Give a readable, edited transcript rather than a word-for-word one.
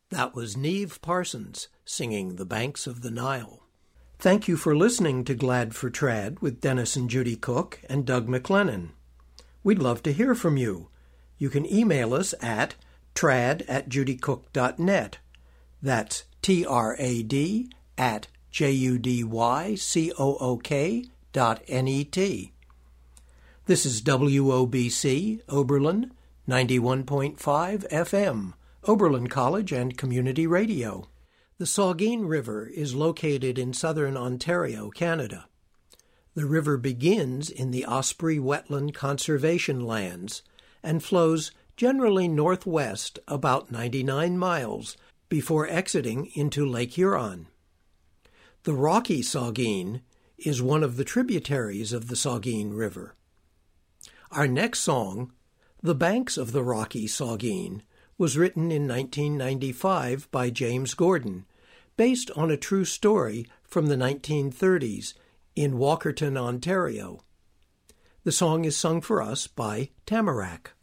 That was Neve Parsons singing The Banks of the Nile. Thank you for listening to Glad for Trad with Dennis and Judy Cook and Doug McLennan. We'd love to hear from you. You can email us at trad@judycook.net. That's trad@judycook.net. This is WOBC, Oberlin, 91.5 FM, Oberlin College and Community Radio. The Saugeen River is located in southern Ontario, Canada. The river begins in the Osprey Wetland Conservation Lands and flows generally northwest about 99 miles before exiting into Lake Huron. The Rocky Saugeen is one of the tributaries of the Saugeen River. Our next song, The Banks of the Rocky Saugeen, was written in 1995 by James Gordon, based on a true story from the 1930s in Walkerton, Ontario. The song is sung for us by Tamarack.